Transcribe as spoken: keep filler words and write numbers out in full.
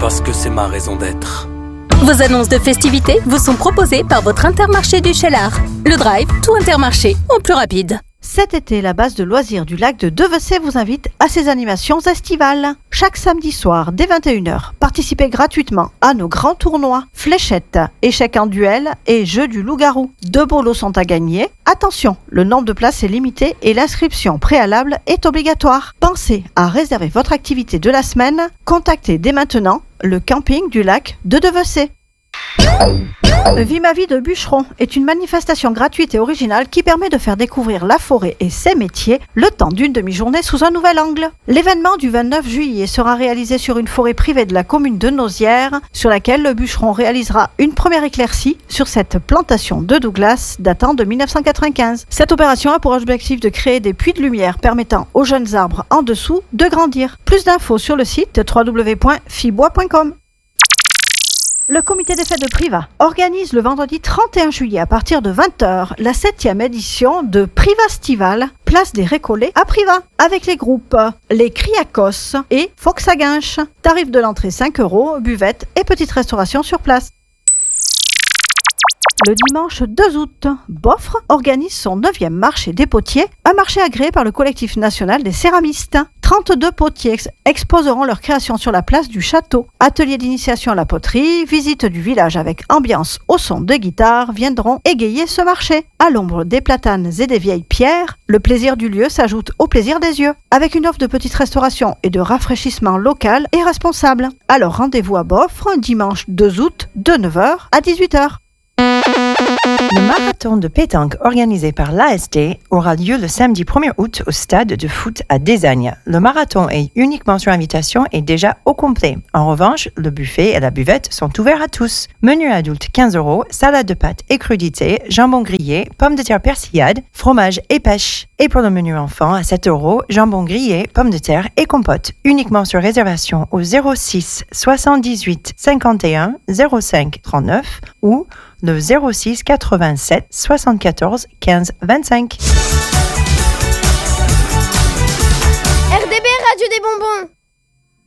parce que c'est ma raison d'être. Vos annonces de festivités vous sont proposées par votre Intermarché du Cheylard. Le Drive, tout Intermarché, en plus rapide. Cet été, la base de loisirs du lac de Devecey vous invite à ses animations estivales. Chaque samedi soir, dès vingt et une heures, participez gratuitement à nos grands tournois, fléchettes, échecs en duel et jeux du loup-garou. Deux beaux lots sont à gagner. Attention, le nombre de places est limité et l'inscription préalable est obligatoire. Pensez à réserver votre activité de la semaine. Contactez dès maintenant le camping du lac de Devecey. Vie ma vie de bûcheron est une manifestation gratuite et originale qui permet de faire découvrir la forêt et ses métiers le temps d'une demi-journée sous un nouvel angle. L'événement du vingt-neuf juillet sera réalisé sur une forêt privée de la commune de Nauzières, sur laquelle le bûcheron réalisera une première éclaircie sur cette plantation de Douglas datant de mille neuf cent quatre-vingt-quinze. Cette opération a pour objectif de créer des puits de lumière permettant aux jeunes arbres en dessous de grandir. Plus d'infos sur le site w w w point fibois point com. Le comité des fêtes de Privas organise le vendredi trente et un juillet à partir de vingt heures la septième édition de Privastival, place des Récollets à Privas, avec les groupes Les Criacos et Foxaguinche. Tarif de l'entrée cinq euros, buvette et petite restauration sur place. Le dimanche deux août, Boffre organise son neuvième marché des potiers, un marché agréé par le collectif national des céramistes. trente-deux potiers ex- exposeront leur création sur la place du château. Atelier d'initiation à la poterie, visite du village avec ambiance au son de guitare viendront égayer ce marché. À l'ombre des platanes et des vieilles pierres, le plaisir du lieu s'ajoute au plaisir des yeux, avec une offre de petite restauration et de rafraîchissement local et responsable. Alors rendez-vous à Boffre, dimanche deux août, de neuf heures à dix-huit heures. Le marathon de pétanque organisé par l'A S D aura lieu le samedi premier août au stade de foot à Désagne. Le marathon est uniquement sur invitation et déjà au complet. En revanche, le buffet et la buvette sont ouverts à tous. Menu adulte quinze euros, salade de pâtes et crudités, jambon grillé, pommes de terre persillade, fromage et pêche. Et pour le menu enfant à sept euros, jambon grillé, pommes de terre et compote. Uniquement sur réservation au zéro six soixante-dix-huit cinquante et un zéro cinq trente-neuf ou le zéro six quatre-vingt-sept soixante-quatorze quinze vingt-cinq. R D B Radio des bonbons.